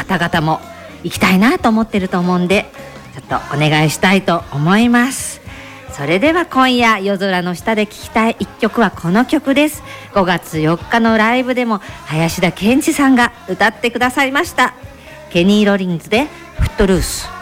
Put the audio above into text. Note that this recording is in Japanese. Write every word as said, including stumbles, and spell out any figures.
方々も行きたいなと思ってると思うんで、ちょっとお願いしたいと思います。それでは今夜夜空の下で聴きたい一曲はこの曲です。ごがつよっかのライブでも林田健二さんが歌ってくださいました。ケニー・ロリンズでフットルース。